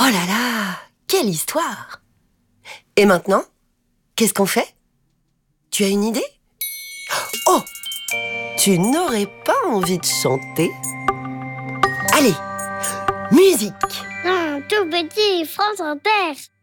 là là, quelle histoire! Et maintenant, qu'est-ce qu'on fait? Tu as une idée? Oh! Tu n'aurais pas envie de chanter? Allez, musique! Non, tout petit, France Inter.